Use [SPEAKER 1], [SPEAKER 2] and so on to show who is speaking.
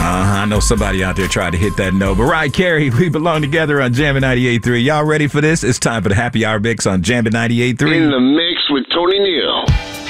[SPEAKER 1] I know somebody out there tried to hit that note. Mariah Carey, we belong together on Jammin' 98.3. Y'all ready for this? It's time for the Happy Hour mix on Jammin' 98.3.
[SPEAKER 2] In the mix with Tony Neal.